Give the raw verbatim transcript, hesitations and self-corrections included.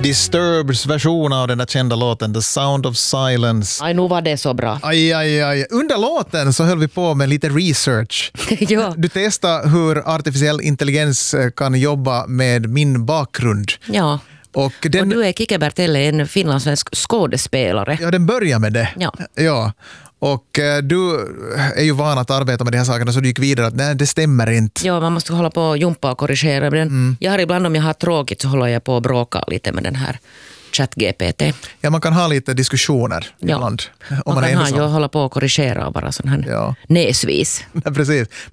Disturbs version av den där kända låten The Sound of Silence. Aj, nu var det så bra. Aj, aj, aj. Under låten så höll vi på med lite research. Ja. Du testade hur artificiell intelligens kan jobba med min bakgrund. Ja. Och, den, och du är Kike Bertelle, en finlandssvensk skådespelare. Ja, den börjar med det. Ja. Ja. Och eh, du är ju van att arbeta med de här sakerna, så du gick vidare att nej, det stämmer inte. Ja, man måste hålla på och jumpa och korrigera. Men mm. Jag har ibland, om jag har tråkigt, så håller jag på att bråka lite med den här ChatGPT. Ja, man kan ha lite diskussioner ja. ibland. Om man, man kan är ha ensam. ju hålla på och korrigera och vara sån här ja. näsvis. Ja, precis.